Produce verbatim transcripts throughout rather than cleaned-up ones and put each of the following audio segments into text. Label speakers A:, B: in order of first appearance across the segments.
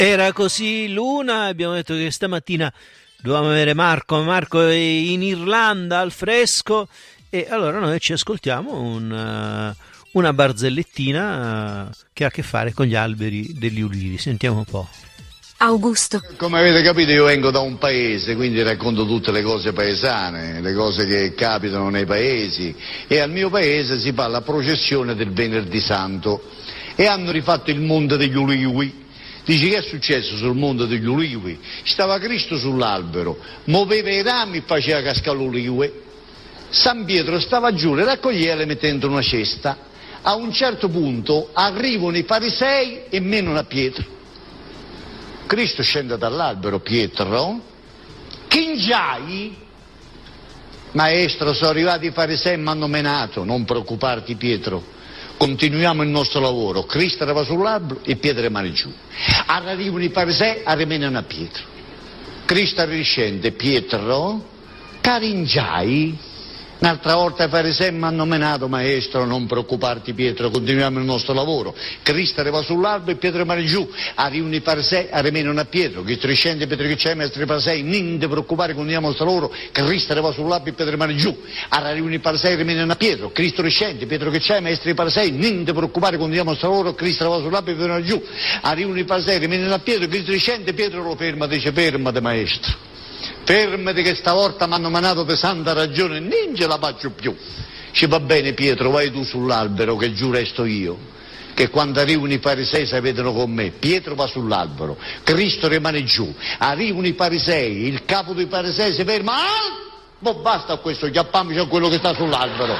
A: Era così l'una, abbiamo detto che stamattina dovevamo avere Marco, Marco è in Irlanda al fresco e allora noi ci ascoltiamo un, una barzellettina che ha a che fare con gli alberi degli ulivi. Sentiamo un po'.
B: Augusto.
C: Come avete capito io vengo da un paese, quindi racconto tutte le cose paesane, le cose che capitano nei paesi e al mio paese si fa la processione del Venerdì Santo e hanno rifatto il Monte degli Ulivi. Dice che è successo sul Monte degli Ulivi? Stava Cristo sull'albero, muoveva i rami e faceva cascare l'ulive. San Pietro stava giù, le raccoglieva e le metteva dentro una cesta. A un certo punto arrivano i farisei e menano a Pietro. Cristo scende dall'albero, Pietro, Chingiai, maestro, sono arrivati i farisei e mi hanno menato, non preoccuparti Pietro, continuiamo il nostro lavoro. Cristo era sull'albero e Pietro rimane giù. Arrivano i farisei e rimenano a Pietro. Cristo riscende, Pietro, Caringiai. Un'altra volta i farisei mi hanno menato, maestro, non preoccuparti Pietro, continuiamo il nostro lavoro. Cristo arriva sull'albero e Pietro rimane giù. Arrivano i farisei e rimangono a Pietro. Cristo riscende, Pietro che c'è, maestro i farisei, non ti preoccupare, continuiamo il nostro lavoro. Cristo arriva sull'albero e Pietro rimane giù. Arrivano i farisei e rimangono a Pietro. Cristo riscende, Pietro che c'è, maestro i farisei, non ti preoccupare, continuiamo il nostro lavoro. Cristo arriva sull'albero e Pietro rimane giù. Arrivano i farisei e rimangono a Pietro. Cristo riscende, Pietro lo ferma, dice fermate maestro. Fermati che stavolta mi hanno manato per santa ragione, non ce la faccio più. Ci va bene Pietro, vai tu sull'albero che giù resto io. Che quando arrivano i farisei si vedono con me. Pietro va sull'albero, Cristo rimane giù. Arrivano i farisei, il capo dei farisei si ferma. Ah! Ma basta questo, chiappamici a quello che sta sull'albero.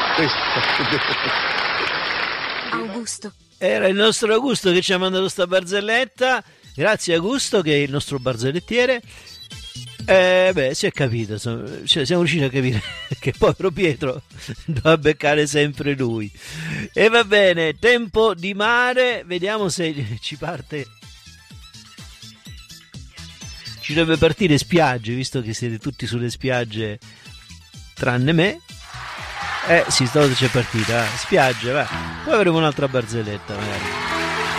B: Augusto.
A: Era il nostro Augusto che ci ha mandato sta barzelletta. Grazie Augusto che è il nostro barzellettiere. Eh beh, si è capito, insomma, cioè, siamo riusciti a capire che povero Pietro doveva beccare sempre lui. E va bene, tempo di mare, vediamo se ci parte. Ci dovrebbe partire spiagge, visto che siete tutti sulle spiagge tranne me. Eh sì, stavolta c'è partita, spiagge, va. Poi avremo un'altra barzelletta magari.